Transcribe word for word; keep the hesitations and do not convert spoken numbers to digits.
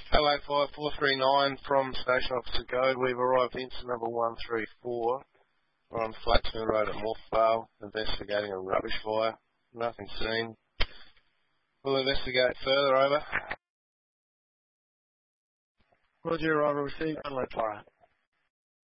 L A five four three nine from Station Officer Goad. We've arrived into number one three four. We're on Flaxman Road at Morphvale, investigating a rubbish fire. Nothing seen. We'll investigate further, over. Roger, over. Received. Unload fire.